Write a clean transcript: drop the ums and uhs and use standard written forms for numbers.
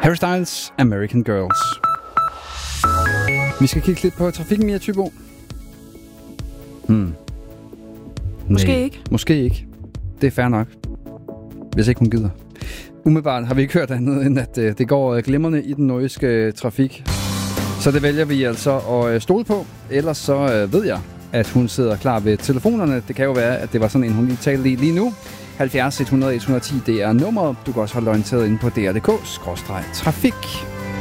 Harry Styles, American Girls. Vi skal kigge lidt på trafikken, Mia Thybo. Måske ikke. Måske ikke. Det er fair nok. Hvis ikke hun gider. Umiddelbart har vi ikke hørt andet, end at det går glimrende i den nordjyske trafik. Så det vælger vi altså at stole på. Ellers så ved jeg, at hun sidder klar ved telefonerne. Det kan jo være, at det var sådan en, hun lige talte lige nu. 70 100 110, det er nummeret. Du kan også holde orienteret inde på dr.dk/trafik.